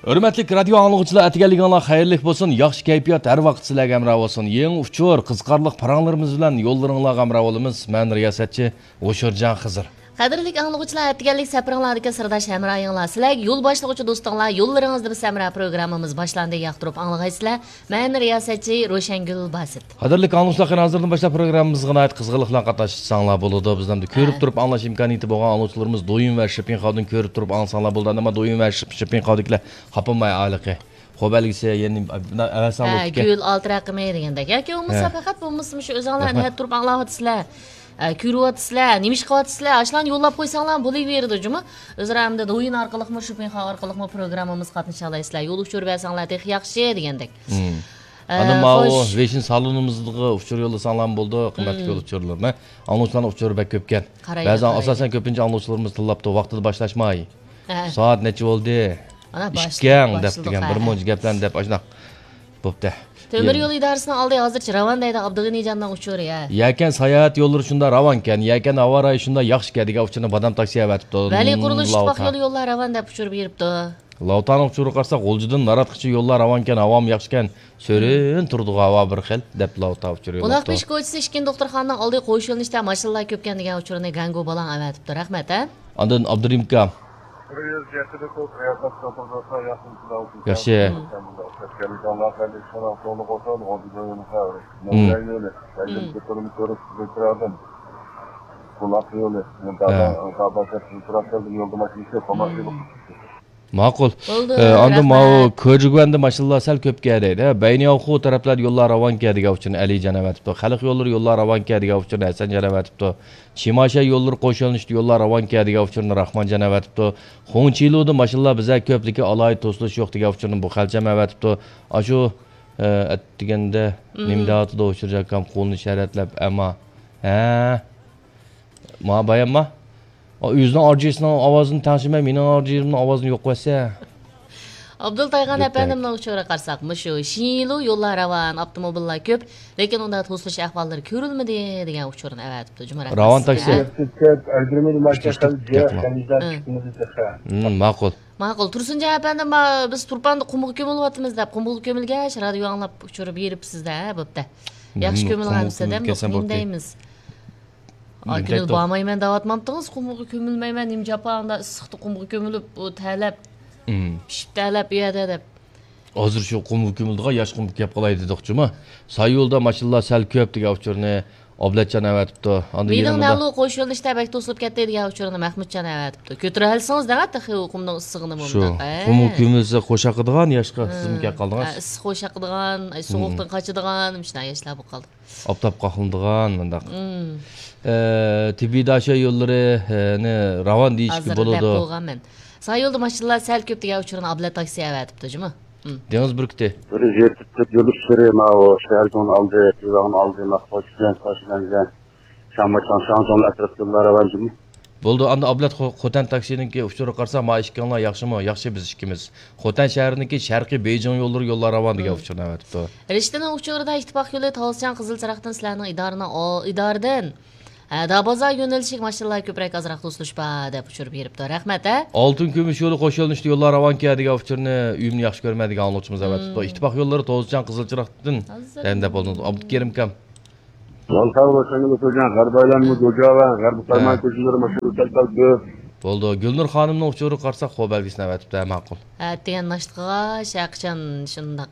Hürmetlik radyo anlıqçılar etigeliginglar xayrlik bolsun, yaxshi kayfiyat har vaqt sizlarga hamroh bolsun. Yeng uchur, qiziqarliq paranlarimiz bilan yo'llaringizga hamroh bo'lamiz. Men riyosatchi O'shirjon Xizir. Qadrlik anlıqçılar etigelik sapiringlardagi sirdosh hamrohinglar sizlarga yo'l boshlovchi do'stinglar, yo'llaringizda biz hamroh programmamiz boshlandi. Yoqtirib anglag'aysizlar. Men riyosatchi Ro'shangul Basit. Qadrlik anlıqçılar hozirdan boshlab programmamizga oid qiziqlik bilan qatnashsanglar bo'ladi. Bizdan ko'rib turib anglash imkoniyati bo'lgan anlıqçılarimiz doyum va shipping xodini ko'rib turib ansanglar bo'ldi. Ammo doyum va shipping xodiklar qapilmay aliqi. Xo'balgisi yeni avasan bo'ldi. Gül alt raqami degandek. Yoki bo'lmasa faqat bo'lmasa shu o'zinglarni turib anglayapsizlar. Ko'ryapsizlar, nima ish qilyapsizlar? Ashlan yo'llab qo'ysanglar bo'laverdi, juma. O'zlarimda o'yin orqali shipping orqali programmamiz qatnasha olasizlar. Yo'l uchirib bersanglar texnik yaxshi degandek. Ana mao veshin salonimizga uchur yo'lasanglar bo'ldi, qimmatli yo'l uchurlarni. Anonçlarni uchurib ko'pkan. Ba'zan asosan ko'pincha anonçlarimiz tillabdi, vaqtida boshlashmay. Soat necha bo'ldi? Ana boshlang deb degan bir mo'j gaplarni deb ashunaq bo'pti. Temir yo'l idorasining oldi hozircha Ravandayda Abdug'anijondan uchur ya. Yakan sayohat yo'llari shunda ravon ekan, yakan avaray shunda yaxshi kadiga uchini badam taksiya avatibdi. Vali qurilish ittifoq yo'llari Ravanda uchirib beribdi. Lavtani uchirib qarsa, G'o'ljidan Naratqichi yo'llar ravon ekan, avom yaxshi ekan, so'rin turdi havo bir xil deb lavta uchirib. Buloq besh ko'chisi ishkin doktorxonaning oldi qo'yish yo'linishda mashinalar ko'pkan degan uchurni Gango balan avatibdi. Rahmat a. Ondan Abdurimka. Yaxshi. Ma'qul. Endi mau ko'rganda mashinalar sal ko'p keladi. Bayniyoqu taraflar yo'llar ravon keladigan uchun Ali janavatibdi. Xalq yo'llari yo'llar ravon keladigan uchun Hasan janavatibdi. Chimasha yo'llari qo'shilishdi yo'llar ravon keladigan uchun Rahmon janavatibdi. Xo'nchiloda mashinalar bizga ko'pligi aloy to'slish yo'q degan uchun bu xalcham avatibdi. Ashu deganda nimdatida o'chirjakam qo'lni sharatlab amma ma bayanma Yüzden arjisinin avazını tanışmay, mening arjimning ovozini yo'q qo'ysa. Abdul Taygan efendimning uchura qarsaqmi shu Shinlu yo'llar ravon, avtomobillar ko'p, lekin unda to'silish ahvollari ko'rilmadi degan uchurni avatibdi. Jumara. Ravon taksi. Ma'qul. Ma'qul. Tursunjon efendim biz Turpanda qumga ko'milyapmiz deb, qumga ko'milgach radio anglab uchirib beribsiz-da, bo'pti. Yaxshi ko'milgansiz-da, mendaymiz. Akınız bağmayman davatmamdınız, qumga kömülmeyman, Japanda issiqda qumga kömülüp, talab, pishib talab uyada deb. Hozir shu qumga kömüldiga yosh qumga kep qolay dedik-chimi? Say yo'lda mashinalar sal ko'p degan uchurni Oblatjon avatibdi. Mening navlu qo'sh yo'lda ishtabak to'silib ketdi degan uchurni Mahmudjon avatibdi. Ko'tira olsangiz dag'at qumning issig'ini bunday. Qumga kömülsa qo'shaqadigan yoshqa sizga qaldingiz. Issiq qo'shaqadigan, sovuqdan qochadigan, shunday yoshlar bo'lib qoldi. Optab qoqildigan bundaq. Tibbidaşa yo'llari ravon deyishga bo'ladi. Say yo'lda mashinalar sal ko'p degan uchurni Ablat taksi avatibdi, jimi? Dengiz birikdi. Bir yertib yo'l ishlari ma'o shahardan oldi, tizog'in oldi, maqsodchidan toshlangan. Shamachan atrof yo'llar ravon jimi. Bo'ldi, anda Ablat Xotan taksininki uchuri qarsa, ma ishkanlar yaxshimi? Yaxshi biz ikkimiz. Xotan shahriniki sharqiy Beyjing yo'llari yo'llar ravon degan uchurni avatibdi. Rishtaning uchurida ittifoq yo'li Tolsan Qizilchiroqdan sizlarning idoradan Dabaza yo'nalishik mashinalar ko'proq azroq to'silishba deb uchirib beribdi. Rahmat a. Oltin kumush yo'li qo'shilishdi yo'llar ravon keladigan uchurni uyimni yaxshi ko'rmaydigan anglashimiz avatibdi. Ittifoq yo'llari Tolsan Qizilchiroqdan danda bo'ldi. Abdukerim kam. Bo'ldi. Gulnur xonimning uchuri qarsa Xo'balgisini avatibdi, ma'qul. Degan nashtiga shaqchan shundaq.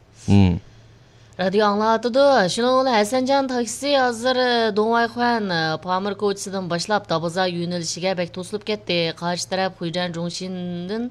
Radio anlatıdı. Şunun Hasanjon taksi hozir Do'ng'ayxon Pamir ko'chasidan boshlab Dabaza yo'nalishiga bek to'silib ketdi. Qarshi taraf Xujan Jongshindan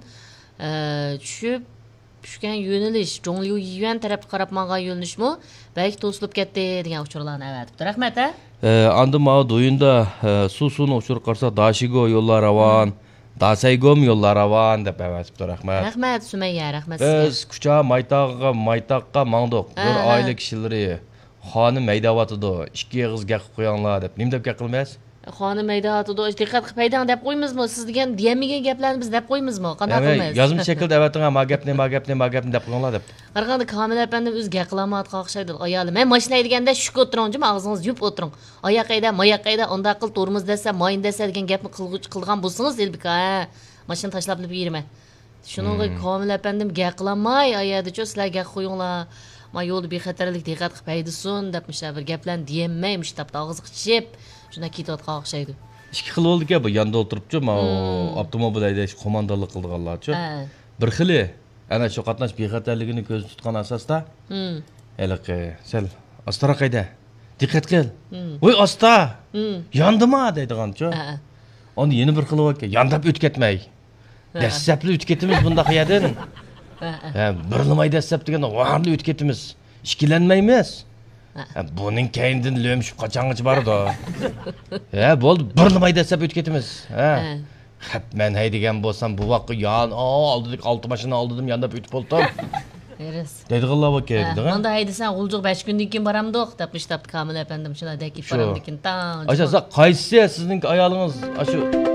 tushgan yo'nalish Zhongliu Yuan tarafga qarab mangan yo'linishmi bek to'silib ketdi degan uchurlarni avatibdi. Rahmat a. Anda ma do'yinda suvni uchirib qarsa Dashigo yo'llar ravon, Dasaygom yo'llar ravon deb avatibdi. Rahmat. Rahmat Sumayya, rahmat. Biz kucha maytaqqa mangdiq. Bir oila kishilari xonim maydavatido, ikki yig'iz gap qo'yinglar deb. Nim deb gap qilmaysiz? Xonim maydavatido, diqqat qilib paydang deb qo'ymizmi? Siz degan diyamigan gaplarni biz deb qo'ymizmi? Qanday qilmaysiz? Yozma shaklda avating ma gapni deb qo'yinglar deb. Qaraganda Kamil efendim o'z gap qilamat qoqshaydi. Ayoli, men mashina deganda shuk o'tiring, og'zingizni yupib o'tiring. Oyoq qayda, moyoq qayda, unda qil tormoz desa, moyin desa degan gapni qilgan bo'lsangiz, elbika, mashina tashlab yurma. Şununla Kamil efendim gel kılanmay ayadaço sizler gel koyunlar. Ma yolu bir xatarlik diqqat qilib paydasun depmişler bir gaplarni diyemmaymiş dep ağzı qıçıp şuna kitap qalqışaydı. İki xil oldu ki bu yanda oturupçu ma avtomobil haydash komandalik qilganlarçu. Bir xili ana shu qatnash bexatarligini ko'z tutgan asosda. Haliqi sal astroq hayda. Diqqat qil. Voy asta. Yandimi deydiganchu. Onu yeni bir xili bor ki yandab o'tib ketmay. Dastlabli o'tib ketimiz bunda qiyadin. Birlimay dastlab deganda varli o'tib ketimiz. Ishkilanmaymiz. Bunun kendinden lömüşüp kaçangıcı var da. Bo'ldi birlimay dastlab o'tib ketimiz. Hep men haydigan bo'lsam bu vaqt yan aldık 6 mashina aldım yandab o'tib bo'ldim. Eres. Deydiganlar bor kerak. Manda haydasan uljuq 5 kundan keyin baramdoq depmiş depti Kamil efendim shuna dekib baramdikin tan. Aşağı qaysi sizning ayolingız shu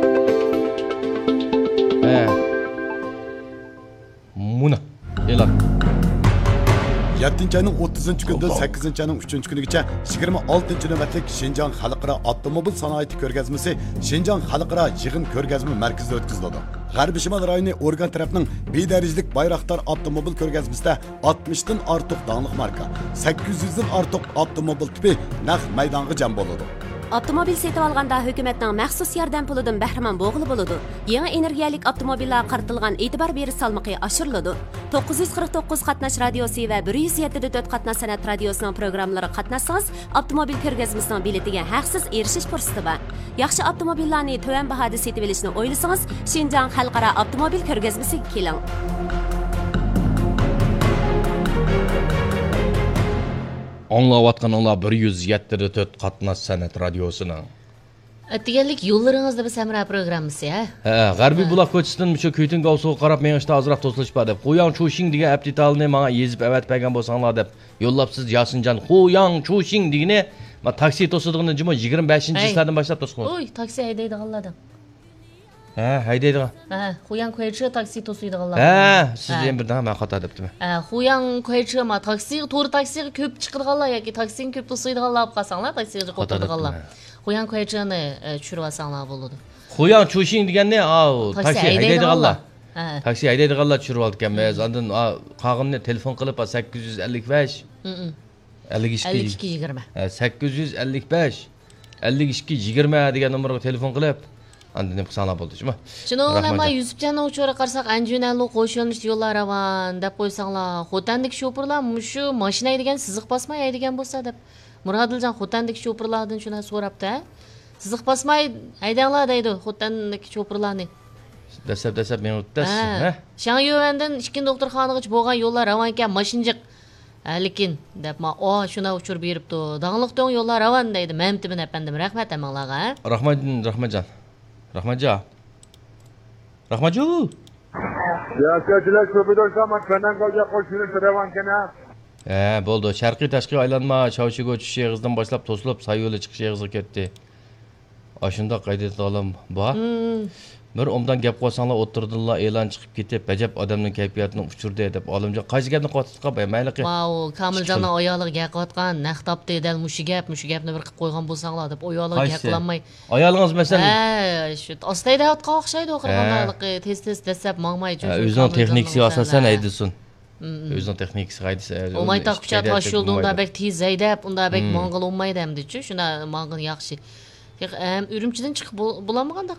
Muna e'lon. 7 ayning 30 kunidan 8 ayning 3 kunigacha 26 navbatlik Şinjan Xalqaro avtomobil sanoati ko'rgazmasi Şinjan Xalqaro yig'in ko'rgazma markazida o'tkaziladi. G'arbiy Shimol rayoni organ tarafining bedarajlik Bayraktar avtomobil ko'rgazmasida 60 dan ortiq danglik marka, 800 dan ortiq avtomobil tipi naq maydonga jam bo'ladi. Avtomobil setib olganda hukumatning maxsus yordam pulidan bahramand bo'lg'ili bo'ladi. Yangi energiyalik avtomobillar qaratilgan e'tibor berish salmoqi oshiriladi. 949 qatnash radiosi va 107.4 qatnash san'at radiosining programmalari qatnashsangiz, avtomobil ko'rgazmasining biletiga haqsiz erishish fursati bor. Yaxshi avtomobillarni to'van bahoda setib olishni o'ylasangiz, Şinjan Xalqaro avtomobil ko'rgazmasiga keling. Anlayatqanlar 107.4 qatnash san'at radiosining. Deganlik yo'llaringizda bir samara programmasi ha. G'arbiy buloq ko'chasidan shu Kuytin Gavsuga qarab mengishda ozroq to'silishpa deb. Qo'yang Chushing degan aptitalni menga yezib avatpagan bo'lsanglar deb yo'llabsiz Yasinjon Qo'yang Chushing degini men taksi to'sidig'ini jimo 25-yillardan boshlab to'sqan. Oy, taksi haydaydiganlardan. Haydaydigan. Qo'yang qo'ychi taksi to'siydiganlar. Siz ham birdan men xato debdimi? Qo'yang qo'ychi ma taksi, to'g'ri taksiga ko'p chiqadiganlar yoki taksini ko'p to'siydiganlar olib qolsanglar, taksiga qo'yadiganlar. Qo'yang qo'ychini tushirib olsanglar bo'ladi. Qo'yang Chushing deganni taksi haydaydiganlar. Taksi haydaydiganlar tushirib olganmiz. Ondan qog'imni telefon qilib 855 5220 855 5220 degan nomerga telefon qilib Andan hep sana buldu şuma. Şunu ama Yusufcan'ın uçuğuna karsak Anjunello koşuyormuş yollar avan dep koysanlar. Xotandik şopurlar muşu maşina edigen sızık basmay edigen bolsa dep. Muradilcan xotandik şopurlardan şuna soraptı ha. Sızık basmay aydanlar deydi xotandik şopurlarni. Desep men o'tdasiz, ha? Şan yövenden işkin doktorxonagacha bo'lgan yo'llar avan ekan, mashinjiq. Lekin deb ma shuna uchur beribdi. Danglik to'ng yo'llar avan deydi. Mamtimin efendim, rahmat amanglarga, ha? Rahmatjon. Rahmatjo. Siyosatchilar ko'pidan matndan qolgan qo'shilib turaman kana. Bo'ldi. Sharqiy tashqi aylanma Chavchiga o'tish yig'izdan boshlab to'silib, Sayyo'li chiqish yig'iziga ketdi. Ashunda qayd etim bor. Bir omdan gap qo'ysanglar o'tirdilar, e'lon chiqib ketib, bajab odamning kayfiyatini uchirdi deb olimjon qaysi gapni qotib mayliqi. Vau, Kamiljonning oyog'iga gap qotgan, naq topdi dal mushi gapni bir qilib qo'ygan bo'lsanglar deb oyog'iga gap qilanmay. Ayolingiz masalan. Shu ostayda otqa o'xshaydi o'qirganlarligi tez desab mangmay cho'zib. O'zining texnikasi asosan aydisin. O'zining texnikasi qaydisi. O maytaq pichoq tosh yo'lda unda bek tez zaydab, unda bek mong'il olmaydi hamdi-chu, shuna mong'il yaxshi. Ürümçiden çıkıp bulamaganda